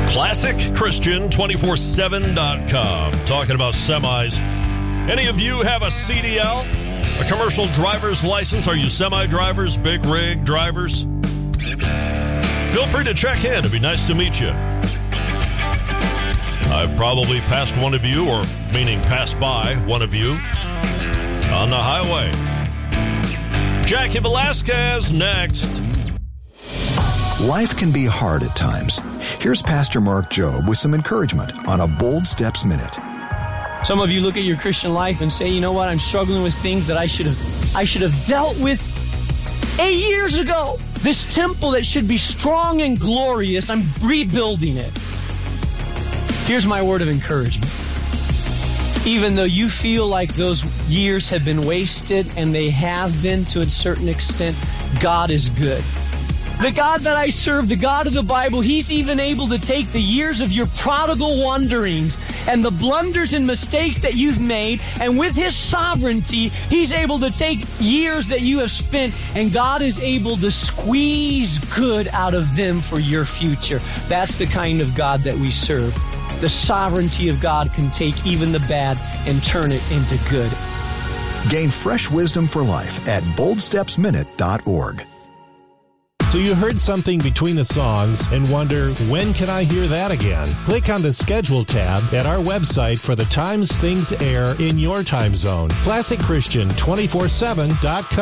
ClassicChristian247.com. Talking about semis. Any of you have a CDL? A commercial driver's license? Are you semi-drivers, big rig drivers? Feel free to check in. It'd be nice to meet you. I've probably passed one of you, or meaning passed by one of you, on the highway. Jackie Velasquez next. Life can be hard at times. Here's Pastor Mark Jobe with some encouragement on a Bold Steps Minute. Some of you look at your Christian life and say, you know what, I'm struggling with things that I should have dealt with 8 years ago. This temple that should be strong and glorious, I'm rebuilding it. Here's my word of encouragement. Even though you feel like those years have been wasted, and they have been to a certain extent, God is good. The God that I serve, the God of the Bible, He's even able to take the years of your prodigal wanderings and the blunders and mistakes that you've made, and with His sovereignty, He's able to take years that you have spent, and God is able to squeeze good out of them for your future. That's the kind of God that we serve. The sovereignty of God can take even the bad and turn it into good. Gain fresh wisdom for life at boldstepsminute.org. So you heard something between the songs and wonder, when can I hear that again? Click on the Schedule tab at our website for the times things air in your time zone. ClassicChristian247.com.